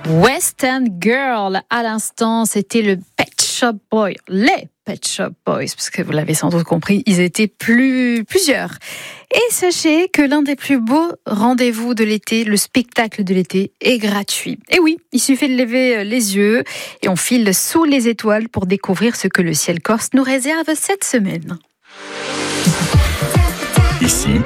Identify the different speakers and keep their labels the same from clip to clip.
Speaker 1: West End Girl, à l'instant, c'était le Pet Shop Boys, les Pet Shop Boys, parce que vous l'avez sans doute compris, ils étaient plusieurs. Et sachez que l'un des plus beaux rendez-vous de l'été, le spectacle de l'été, est gratuit. Et oui, il suffit de lever les yeux et on file sous les étoiles pour découvrir ce que le ciel corse nous réserve cette semaine.
Speaker 2: Ici,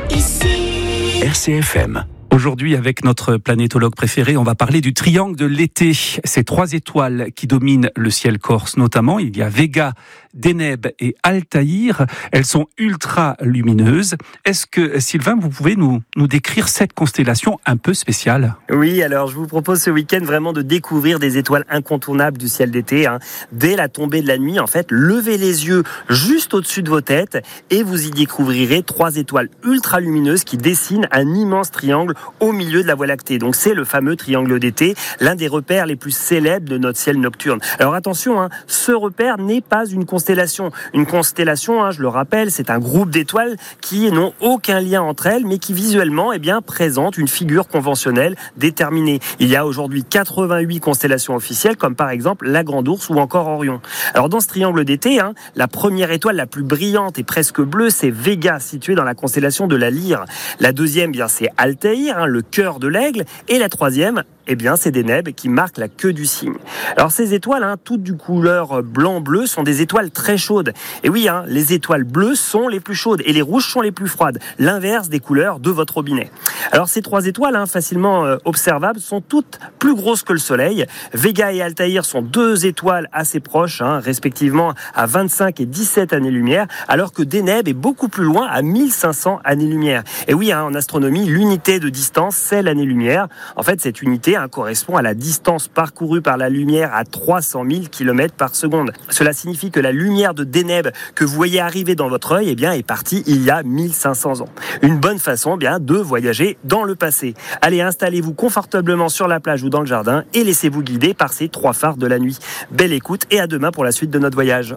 Speaker 2: RCFM. Aujourd'hui, avec notre planétologue préféré, on va parler du triangle de l'été. Ces 3 étoiles qui dominent le ciel corse notamment. Il y a Vega, Deneb et Altaïr. Elles sont ultra lumineuses. Est-ce que, Sylvain, vous pouvez nous décrire cette constellation un peu spéciale ?
Speaker 3: Oui, alors je vous propose ce week-end vraiment de découvrir des étoiles incontournables du ciel d'été. Dès la tombée de la nuit, en fait, levez les yeux juste au-dessus de vos têtes et vous y découvrirez 3 étoiles ultra lumineuses qui dessinent un immense triangle au milieu de la Voie lactée. Donc c'est le fameux triangle d'été, l'un des repères les plus célèbres de notre ciel nocturne. Alors attention, ce repère n'est pas une constellation. Une constellation, je le rappelle, c'est un groupe d'étoiles qui n'ont aucun lien entre elles, mais qui visuellement présentent une figure conventionnelle déterminée. Il y a aujourd'hui 88 constellations officielles, comme par exemple la Grande Ourse ou encore Orion. Alors dans ce triangle d'été, la première étoile la plus brillante et presque bleue, c'est Vega, située dans la constellation de la Lyre. La deuxième, c'est Altaïr, le cœur de l'aigle, et la troisième, c'est Deneb qui marque la queue du cygne. Alors ces étoiles, toutes du couleur blanc-bleu, sont des étoiles très chaudes. Et oui, les étoiles bleues sont les plus chaudes et les rouges sont les plus froides. L'inverse des couleurs de votre robinet. Alors ces 3 étoiles, facilement observables, sont toutes plus grosses que le Soleil. Vega et Altaïr sont 2 étoiles assez proches, respectivement à 25 et 17 années-lumière, alors que Deneb est beaucoup plus loin, à 1500 années-lumière. Et oui, en astronomie, l'unité de distance, c'est l'année-lumière. En fait, cette unité correspond à la distance parcourue par la lumière à 300 000 km par seconde. Cela signifie que la lumière de Deneb que vous voyez arriver dans votre œil est partie il y a 1500 ans. Une bonne façon de voyager dans le passé. Allez, installez-vous confortablement sur la plage ou dans le jardin et laissez-vous guider par ces 3 phares de la nuit. Belle écoute et à demain pour la suite de notre voyage.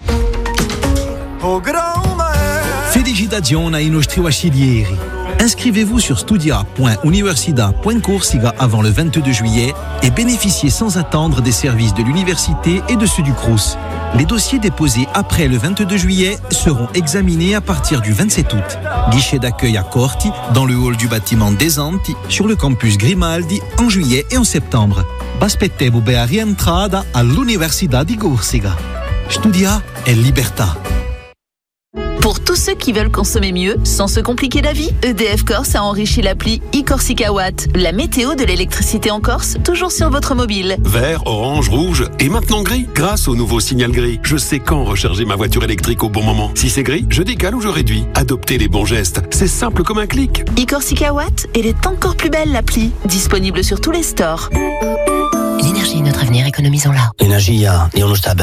Speaker 4: Felicitazioni ai nostri vasciglieri. Inscrivez-vous sur studia.universidad.corsica avant le 22 juillet et bénéficiez sans attendre des services de l'université et de ceux du Crous. Les dossiers déposés après le 22 juillet seront examinés à partir du 27 août. Guichet d'accueil à Corti, dans le hall du bâtiment des Anti, sur le campus Grimaldi, en juillet et en septembre. Baspettevo per rientrada all'Università di Corsica. Studia è libertà.
Speaker 5: Pour tous ceux qui veulent consommer mieux, sans se compliquer la vie, EDF Corse a enrichi l'appli e-Corsica Watt, la météo de l'électricité en Corse, toujours sur votre mobile.
Speaker 6: Vert, orange, rouge et maintenant gris, grâce au nouveau signal gris. Je sais quand recharger ma voiture électrique au bon moment. Si c'est gris, je décale ou je réduis. Adoptez les bons gestes, c'est simple comme un clic.
Speaker 5: e-Corsica Watt, elle est encore plus belle l'appli, disponible sur tous les stores.
Speaker 7: L'énergie est notre avenir, économisons-la.
Speaker 8: L'energia è uno stabile.